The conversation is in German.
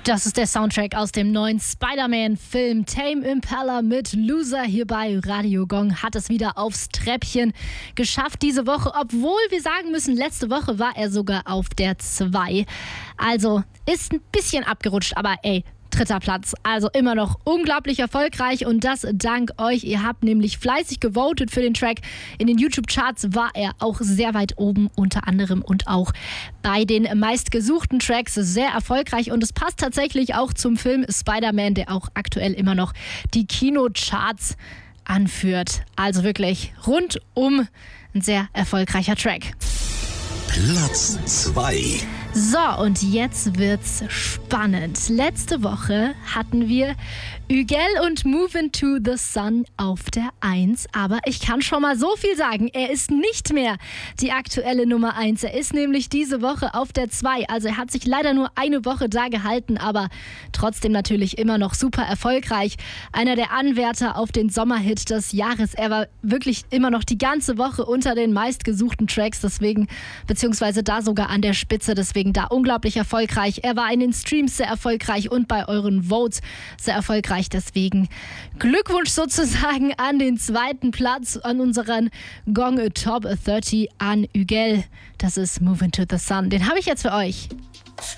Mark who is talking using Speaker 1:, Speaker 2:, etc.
Speaker 1: Das ist der Soundtrack aus dem neuen Spider-Man-Film Tame Impala mit Loser. Hier bei Radio Gong hat es wieder aufs Treppchen geschafft diese Woche, obwohl wir sagen müssen, letzte Woche war er sogar auf der 2. Also ist ein bisschen abgerutscht, aber ey, 3. Platz. Also immer noch unglaublich erfolgreich und das dank euch. Ihr habt nämlich fleißig gewotet für den Track. In den YouTube-Charts war er auch sehr weit oben, unter anderem und auch bei den meistgesuchten Tracks sehr erfolgreich. Und es passt tatsächlich auch zum Film Spider-Man, der auch aktuell immer noch die Kinocharts anführt. Also wirklich rundum ein sehr erfolgreicher Track.
Speaker 2: Platz 2.
Speaker 1: So, und jetzt wird's spannend. Letzte Woche hatten wir Hügel und Move Into the Sun auf der 1. Aber ich kann schon mal so viel sagen, er ist nicht mehr die aktuelle Nummer 1. Er ist nämlich diese Woche auf der 2. Also er hat sich leider nur eine Woche da gehalten, aber trotzdem natürlich immer noch super erfolgreich. Einer der Anwärter auf den Sommerhit des Jahres. Er war wirklich immer noch die ganze Woche unter den meistgesuchten Tracks, deswegen, beziehungsweise da sogar an der Spitze, deswegen da unglaublich erfolgreich. Er war in den Streams sehr erfolgreich und bei euren Votes sehr erfolgreich. Deswegen Glückwunsch sozusagen an den 2. Platz, an unseren Gong Top 30 an Hügel. Das ist Move Into the Sun. Den habe ich jetzt für euch.